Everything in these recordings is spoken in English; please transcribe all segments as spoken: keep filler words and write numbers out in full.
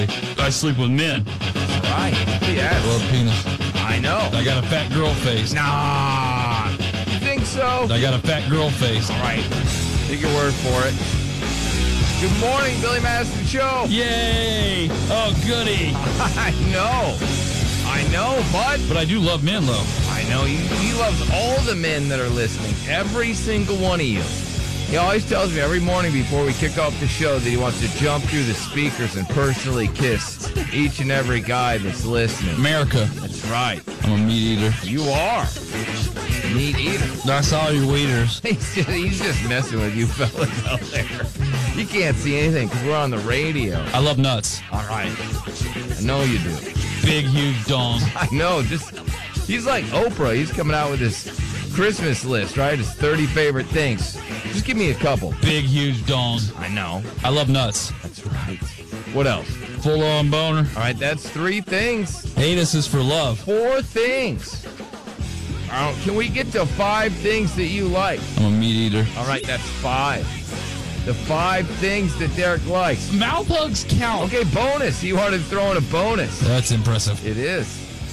I sleep with men. Right. Yes. I love penis. I know. I got a fat girl face. Nah. You think so? I got a fat girl face. All right. Take your word for it. Good morning, Billy Madison Show. Yay! Oh, goody. I know. I know, bud. But I do love men, though. I know. He, he loves all the men that are listening. Every single one of you. He always tells me every morning before we kick off the show that he wants to jump through the speakers and personally kiss each and every guy that's listening. America. That's right. I'm a meat eater. You are. Meat eater. That's all your waiters. He's just, he's just messing with you fellas out there. You can't see anything because we're on the radio. I love nuts. All right. I know you do. Big, huge dong. I know. Just he's like Oprah. He's coming out with his Christmas list, right? His thirty favorite things. Just give me a couple. Big, huge dong. I know. I love nuts. That's right. What else? Full on boner. All right, that's three things. Anus is for love. Four things. All right, can we get to five things that you like? I'm a meat eater. All right, that's five. The five things that Derek likes. Mouth hugs count. Okay, bonus. You wanted to throw in a bonus. That's impressive. It is.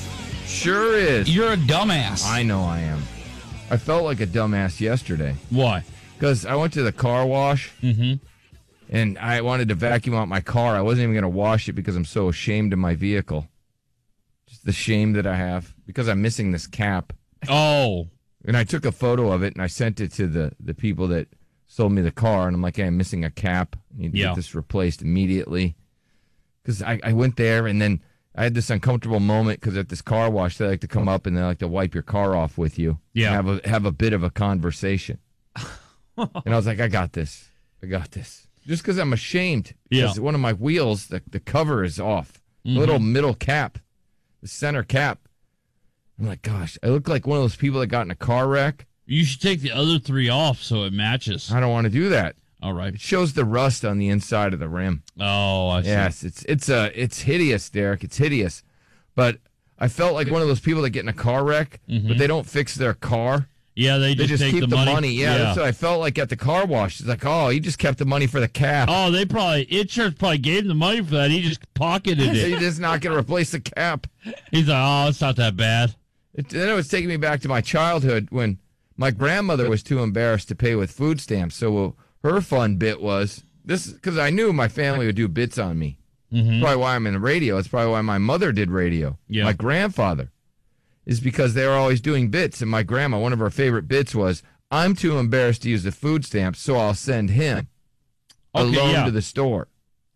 Sure is. You're a dumbass. I know I am. I felt like a dumbass yesterday. Why? Because I went to the car wash, mm-hmm. and I wanted to vacuum out my car. I wasn't even going to wash it because I'm so ashamed of my vehicle. Just the shame that I have because I'm missing this cap. Oh. And I took a photo of it, and I sent it to the, the people that sold me the car, and I'm like, hey, I'm missing a cap. I need to yeah. get this replaced immediately. Because I, I went there, and then I had this uncomfortable moment because at this car wash, they like to come up and they like to wipe your car off with you. Yeah. Have a, have a bit of a conversation. And I was like, I got this. I got this. Just because I'm ashamed. Because yeah. one of my wheels, the, the cover is off. Mm-hmm. The little middle cap. The center cap. I'm like, gosh, I look like one of those people that got in a car wreck. You should take the other three off so it matches. I don't want to do that. All right. It shows the rust on the inside of the rim. Oh, I see. Yes, it's it's uh, it's hideous, Derek. It's hideous. But I felt like one of those people that get in a car wreck, mm-hmm. but they don't fix their car. Yeah, they They just, just take keep the, the money. money. Yeah, yeah, that's what I felt like at the car wash. It's like, oh, he just kept the money for the cap. Oh, they probably, insurance probably gave him the money for that. He just pocketed He's it. just not going to replace the cap. He's like, oh, it's not that bad. It, then it was taking me back to my childhood when my grandmother was too embarrassed to pay with food stamps. So her fun bit was this, because I knew my family would do bits on me. Mm-hmm. Probably why I'm in the radio. It's probably why my mother did radio. Yeah. My grandfather is because they were always doing bits. And my grandma, one of her favorite bits was, I'm too embarrassed to use the food stamps, so I'll send him Okay, alone yeah. to the store.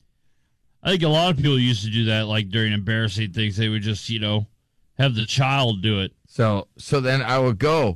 I think a lot of people used to do that, like during embarrassing things. They would just, you know, have the child do it. So so then I would go